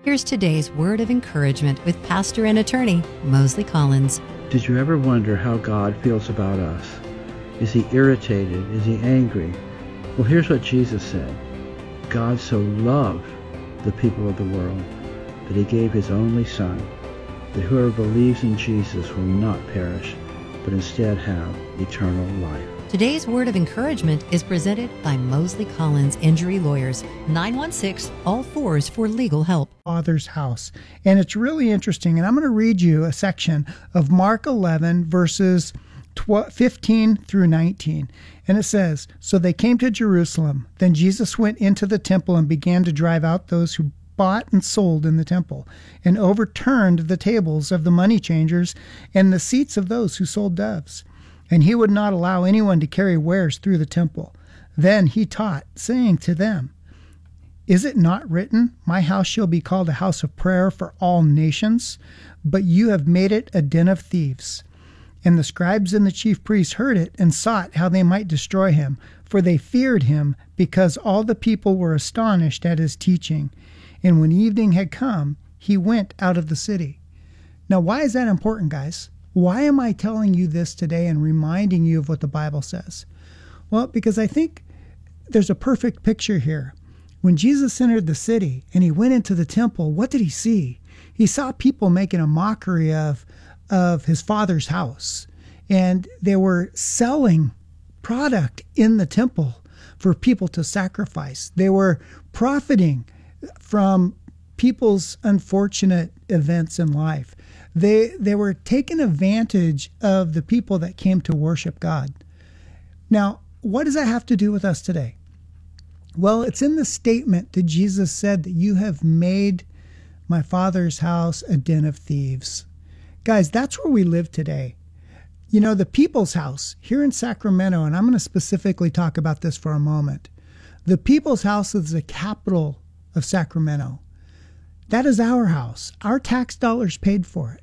Here's today's word of encouragement with pastor and attorney Mosley Collins. Did you ever wonder how God feels about us? Is he irritated? Is he angry? Well, here's what Jesus said. God so loved the people of the world that he gave his only Son, that whoever believes in Jesus will not perish, but instead have eternal life. Today's word of encouragement is presented by Mosley Collins Injury Lawyers, 916-ALL-4s for legal help. Father's house. And it's really interesting. And I'm going to read you a section of Mark 11, verses 15 through 19. And it says, "So they came to Jerusalem. Then Jesus went into the temple and began to drive out those who bought and sold in the temple, and overturned the tables of the money changers and the seats of those who sold doves. And he would not allow anyone to carry wares through the temple. Then he taught, saying to them, Is it not written, My house shall be called a house of prayer for all nations? But you have made it a den of thieves. And the scribes and the chief priests heard it and sought how they might destroy him, for they feared him, because all the people were astonished at his teaching. And when evening had come, he went out of the city." Now, why is that important, guys? Why am I telling you this today and reminding you of what the Bible says? Well, because I think there's a perfect picture here. When Jesus entered the city and he went into the temple, what did he see? He saw people making a mockery of his Father's house. And they were selling product in the temple for people to sacrifice. They were profiting from people's unfortunate events in life. They were taking advantage of the people that came to worship God. Now, what does that have to do with us today? Well, it's in the statement that Jesus said that you have made my Father's house a den of thieves. Guys, that's where we live today. You know, the People's House here in Sacramento, and I'm going to specifically talk about this for a moment. The People's House is the capital of Sacramento. That is our house. Our tax dollars paid for it.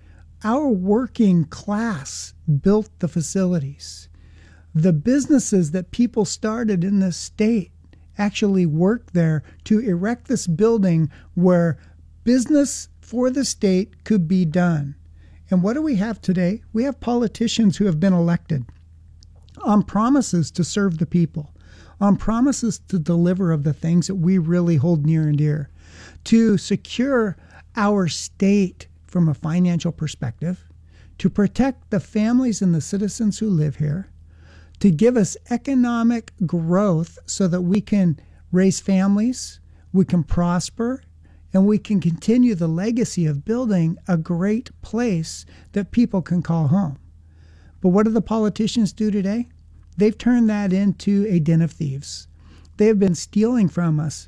Our working class built the facilities. The businesses that people started in this state actually worked there to erect this building where business for the state could be done. And what do we have today? We have politicians who have been elected on promises to serve the people, on promises to deliver of the things that we really hold near and dear, to secure our state from a financial perspective, to protect the families and the citizens who live here, to give us economic growth so that we can raise families, we can prosper, and we can continue the legacy of building a great place that people can call home. But what do the politicians do today? They've turned that into a den of thieves. They have been stealing from us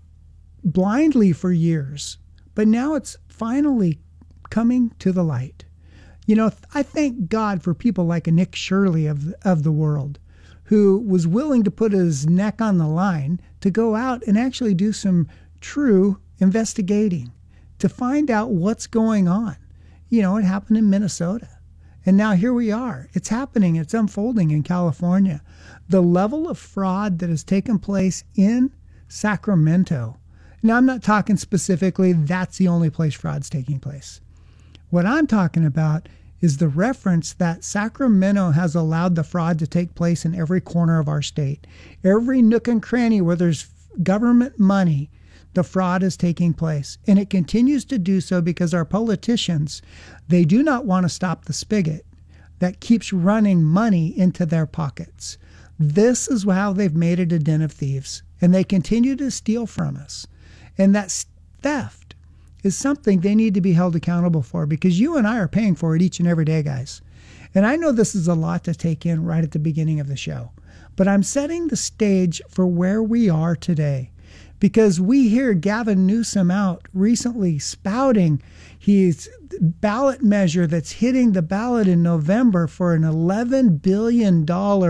blindly for years, but now it's finally coming to the light. You know, I thank God for people like a Nick Shirley of the world, who was willing to put his neck on the line to go out and actually do some true investigating to find out what's going on. You know, it happened in Minnesota. And now here we are. It's happening. It's unfolding in California. The level of fraud that has taken place in Sacramento. Now, I'm not talking specifically that's the only place fraud's taking place. What I'm talking about is the reference that Sacramento has allowed the fraud to take place in every corner of our state. Every nook and cranny where there's government money, the fraud is taking place. And it continues to do so because our politicians, they do not want to stop the spigot that keeps running money into their pockets. This is how they've made it a den of thieves. And they continue to steal from us. And that theft is something they need to be held accountable for, because you and I are paying for it each and every day, guys. And I know this is a lot to take in right at the beginning of the show, but I'm setting the stage for where we are today, because we hear Gavin Newsom out recently spouting his ballot measure that's hitting the ballot in November for an $11 billion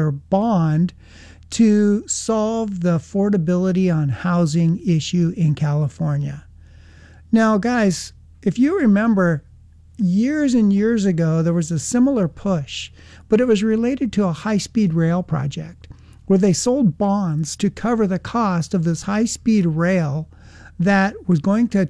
bond to solve the affordability on housing issue in California. Now, guys, if you remember, years and years ago, there was a similar push, but it was related to a high-speed rail project where they sold bonds to cover the cost of this high-speed rail that was going to